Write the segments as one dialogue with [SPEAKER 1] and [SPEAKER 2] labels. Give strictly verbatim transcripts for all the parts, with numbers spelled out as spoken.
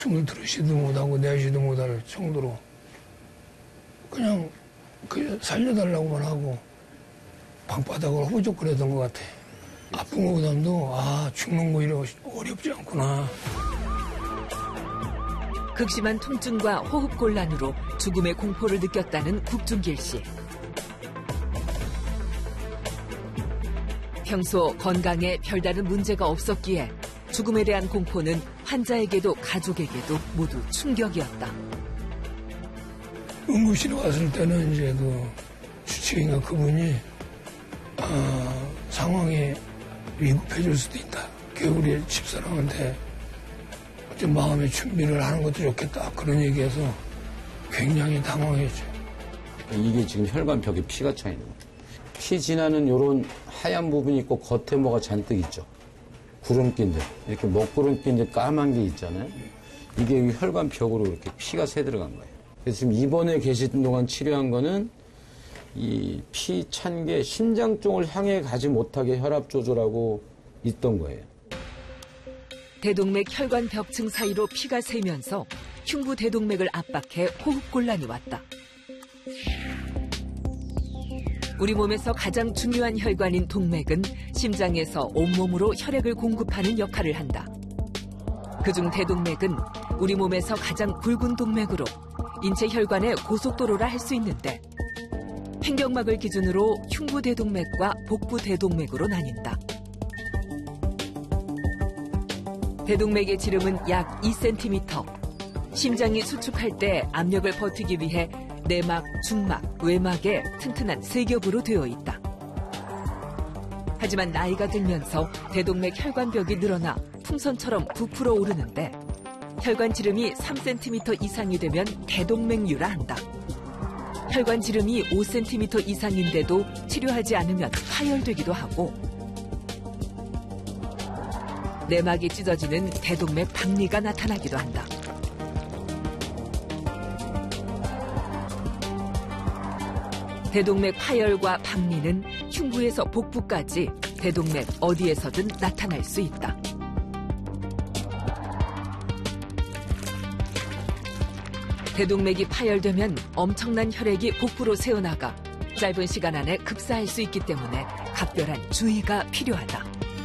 [SPEAKER 1] 숨을 들으시도 못하고 내쉬도 못할 정도로 그냥 그 살려달라고만 하고 방바닥을 호적거렸던 것 같아. 아픈 것보다도 아 죽는 거 이렇게 어렵지 않구나.
[SPEAKER 2] 극심한 통증과 호흡곤란으로 죽음의 공포를 느꼈다는 국중길 씨. 평소 건강에 별다른 문제가 없었기에 죽음에 대한 공포는 환자에게도 가족에게도 모두 충격이었다.
[SPEAKER 1] 응급실에 왔을 때는 이제 그 주치의가 그분이 어, 상황이 위급해질 수도 있다. 그 우리 집사람한테 좀 마음의 준비를 하는 것도 좋겠다. 그런 얘기해서 굉장히 당황했죠.
[SPEAKER 3] 이게 지금 혈관벽에 피가 차 있는 거예요. 피 지나는 요런 하얀 부분이 있고 겉에 뭐가 잔뜩 있죠. 구름기인데 이렇게 먹구름기인데 까만 게 있잖아요. 이게 혈관벽으로 이렇게 피가 새 들어간 거예요. 그래서 지금 입원해 계신 동안 치료한 거는 이 피 찬 게 심장 쪽을 향해 가지 못하게 혈압 조절하고 있던 거예요.
[SPEAKER 2] 대동맥 혈관벽층 사이로 피가 새면서 흉부 대동맥을 압박해 호흡곤란이 왔다. 우리 몸에서 가장 중요한 혈관인 동맥은 심장에서 온몸으로 혈액을 공급하는 역할을 한다. 그중 대동맥은 우리 몸에서 가장 굵은 동맥으로 인체 혈관의 고속도로라 할 수 있는데 횡격막을 기준으로 흉부 대동맥과 복부 대동맥으로 나뉜다. 대동맥의 지름은 약 이 센티미터. 심장이 수축할 때 압력을 버티기 위해 내막, 중막, 외막에 튼튼한 세 겹으로 되어 있다. 하지만 나이가 들면서 대동맥 혈관벽이 늘어나 풍선처럼 부풀어 오르는데 혈관 지름이 삼 센티미터 이상이 되면 대동맥류라 한다. 혈관 지름이 오 센티미터 이상인데도 치료하지 않으면 파열되기도 하고 내막이 찢어지는 대동맥 박리가 나타나기도 한다. 대동맥 파열과 박리는 흉부에서 복부까지 대동맥 어디에서든 나타날 수 있다. 대동맥이 파열되면 엄청난 혈액이 복부로 새어나가 짧은 시간 안에 급사할 수 있기 때문에 각별한 주의가 필요하다.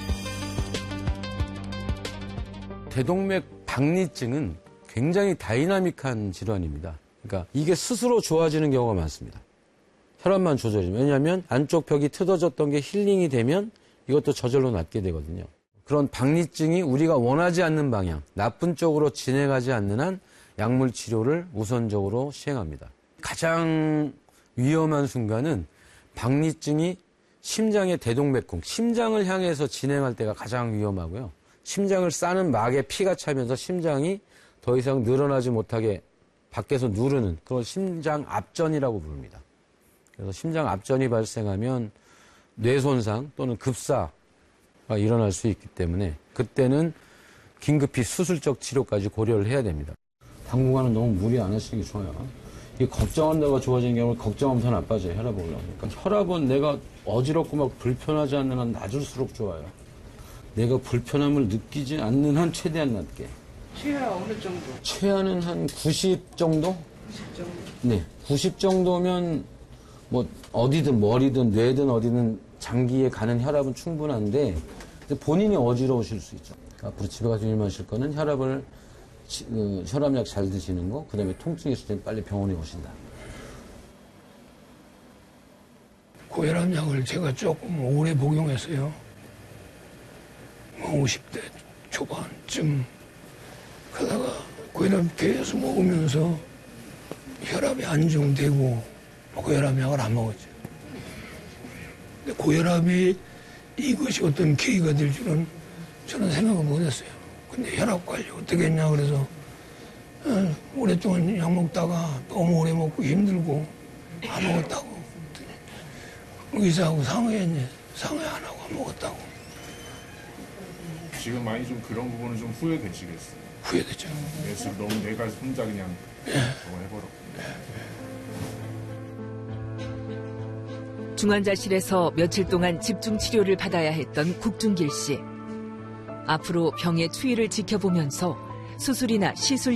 [SPEAKER 3] 대동맥 박리증은 굉장히 다이나믹한 질환입니다. 그러니까 이게 스스로 좋아지는 경우가 많습니다. 혈압만 조절이면. 왜냐하면 안쪽 벽이 틀어졌던 게 힐링이 되면 이것도 저절로 낫게 되거든요. 그런 박리증이 우리가 원하지 않는 방향, 나쁜 쪽으로 진행하지 않는 한 약물 치료를 우선적으로 시행합니다. 가장 위험한 순간은 박리증이 심장의 대동맥공, 심장을 향해서 진행할 때가 가장 위험하고요. 심장을 싸는 막에 피가 차면서 심장이 더 이상 늘어나지 못하게 밖에서 누르는 그걸 심장 압전이라고 부릅니다. 그래서 심장 압전이 발생하면 뇌손상 또는 급사가 일어날 수 있기 때문에 그때는 긴급히 수술적 치료까지 고려를 해야 됩니다. 당분간은 너무 무리 안 하시는 게 좋아요. 이게 걱정한다고 좋아지는 경우는 걱정하면 더 나빠져요. 혈압 올라오니까. 혈압은 내가 어지럽고 막 불편하지 않는 한 낮을수록 좋아요. 내가 불편함을 느끼지 않는 한 최대한 낮게.
[SPEAKER 4] 최하 어느 정도?
[SPEAKER 3] 최하는 한 구십 정도?
[SPEAKER 4] 구십 정도?
[SPEAKER 3] 네. 구십 정도면 뭐 어디든 머리든 뇌든 어디든 장기에 가는 혈압은 충분한데 본인이 어지러우실 수 있죠. 앞으로 집에 가서 일하실 거는 혈압을 그, 혈압약 잘 드시는 거, 그 다음에 통증이 있을 때 빨리 병원에 오신다.
[SPEAKER 1] 고혈압약을 제가 조금 오래 복용했어요. 오십 대 초반쯤. 그러다가 고혈압 계속 먹으면서 혈압이 안정되고 고혈압약을 안 먹었죠. 근데 고혈압이 이것이 어떤 계기가 될 줄은 저는 생각을 못했어요. 근데 혈압 관리 어떻게 했냐 그래서 어, 오랫동안 약 먹다가 너무 오래 먹고 힘들고 안 먹었다고. 의사하고 상의했니? 상의 안 하고 안 먹었다고.
[SPEAKER 5] 지금 많이 좀 그런 부분은 좀 후회되시겠어요?
[SPEAKER 1] 후회되죠.
[SPEAKER 5] 그래서 너무 내가 혼자 그냥
[SPEAKER 1] 네.
[SPEAKER 5] 저거 해버렸고.
[SPEAKER 1] 네.
[SPEAKER 2] 중환자실에서 며칠 동안 집중 치료를 받아야 했던 국중길 씨. 앞으로 병의 추이를 지켜보면서 수술이나 시술